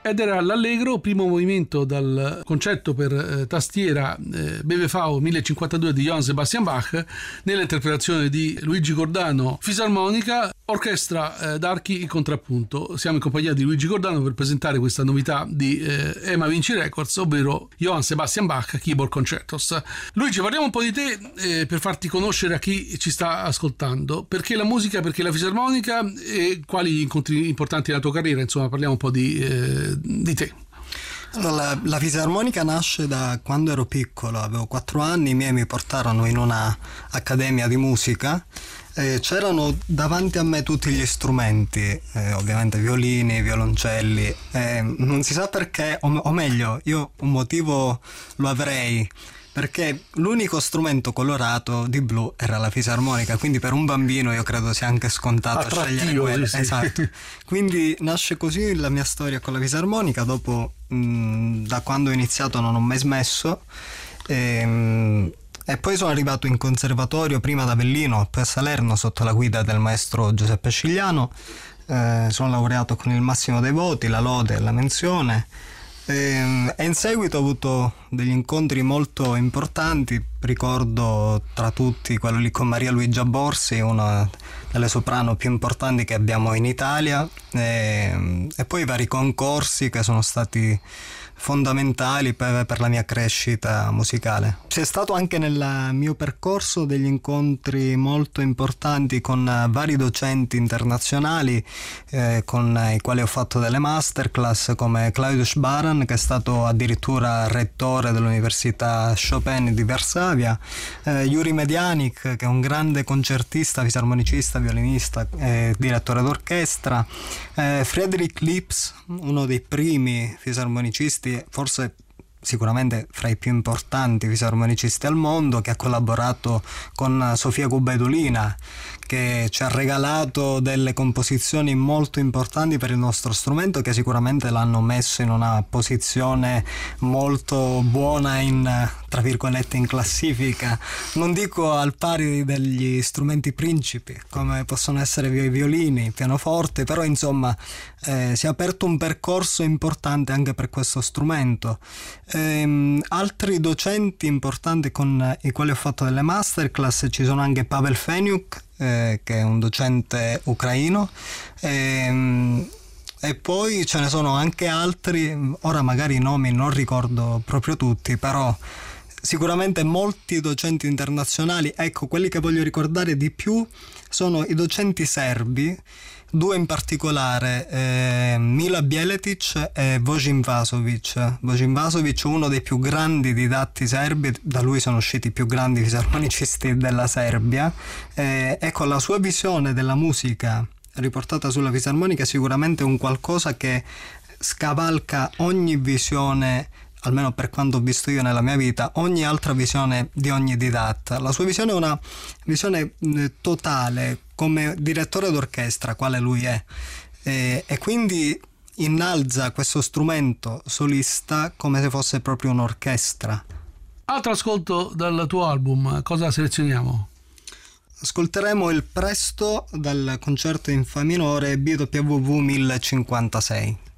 ed era l'Allegro, primo movimento dal concerto per tastiera BWV 1052 di Johann Sebastian Bach, nell'interpretazione di Luigi Cordano, fisarmonica, orchestra d'archi in contrappunto. Siamo in compagnia di Luigi Cordano per presentare questa novità di EMA Vinci Records, ovvero Johann Sebastian Bach Keyboard Concertos. Luigi, parliamo un po' di te per farti conoscere a chi ci sta ascoltando. Perché la musica, perché la fisarmonica e quali incontri importanti nella tua carriera? Insomma, parliamo un po' di te. Allora, la fisarmonica nasce da quando ero piccolo, avevo 4 anni, i miei mi portarono in una accademia di musica. C'erano davanti a me tutti gli strumenti, ovviamente violini, violoncelli, non si sa perché, o meglio, io un motivo lo avrei, perché l'unico strumento colorato di blu era la fisarmonica, quindi per un bambino io credo sia anche scontato scegliere quello. Sì. Esatto. Quindi nasce così la mia storia con la fisarmonica. Dopo, da quando ho iniziato non ho mai smesso, e poi sono arrivato in conservatorio, prima ad Avellino, poi a Salerno sotto la guida del maestro Giuseppe Scigliano. Sono laureato con il massimo dei voti, la lode e la menzione. E in seguito ho avuto degli incontri molto importanti, ricordo tra tutti quello lì con Maria Luigia Borsi, una delle soprano più importanti che abbiamo in Italia, e poi vari concorsi che sono stati fondamentali per la mia crescita musicale. C'è stato anche nel mio percorso degli incontri molto importanti con vari docenti internazionali, con i quali ho fatto delle masterclass, come Claudius Baran, che è stato addirittura rettore dell'Università Chopin di Varsavia, Yuri Medianik, che è un grande concertista, fisarmonicista, violinista, direttore d'orchestra, Friedrich Lips, uno dei primi fisarmonicisti, forse sicuramente fra i più importanti fisarmonicisti al mondo, che ha collaborato con Sofia Gubaidulina, che ci ha regalato delle composizioni molto importanti per il nostro strumento, che sicuramente l'hanno messo in una posizione molto buona tra virgolette in classifica, non dico al pari degli strumenti principi come possono essere i violini, il pianoforte, però insomma si è aperto un percorso importante anche per questo strumento. Altri docenti importanti con i quali ho fatto delle masterclass ci sono anche Pavel Feniuk, che è un docente ucraino, e poi ce ne sono anche altri, ora magari i nomi non ricordo proprio tutti, però sicuramente molti docenti internazionali. Ecco, quelli che voglio ricordare di più sono i docenti serbi, 2 in particolare, Mila Bjeletic e Vojin Vasovic. Vojin Vasovic, uno dei più grandi didatti serbi, da lui sono usciti i più grandi fisarmonicisti della Serbia. Ecco, la sua visione della musica riportata sulla fisarmonica è sicuramente un qualcosa che scavalca ogni visione, almeno per quanto ho visto io nella mia vita, ogni altra visione di ogni didatta. La sua visione è una visione totale, come direttore d'orchestra, quale lui è, e quindi innalza questo strumento solista come se fosse proprio un'orchestra. Altro ascolto dal tuo album, cosa selezioniamo? Ascolteremo il presto dal concerto in fa minore BWV 1056.